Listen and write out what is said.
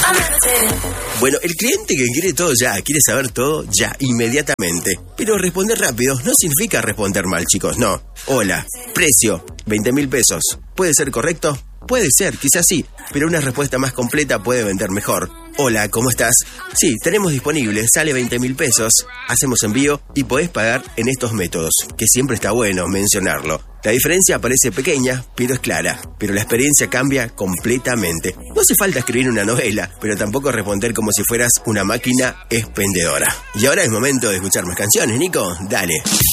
Bueno, el cliente que quiere todo ya, quiere saber todo ya, inmediatamente. Pero responder rápido no significa responder mal, chicos, no. Hola, precio, 20.000 pesos. ¿Puede ser correcto? Puede ser, quizás sí, pero una respuesta más completa puede vender mejor. Hola, ¿cómo estás? Sí, tenemos disponible, sale 20.000 pesos, hacemos envío y podés pagar en estos métodos, que siempre está bueno mencionarlo. La diferencia parece pequeña, pero es clara, pero la experiencia cambia completamente. No hace falta escribir una novela, pero tampoco responder como si fueras una máquina expendedora. Y ahora es momento de escuchar más canciones, Nico, dale.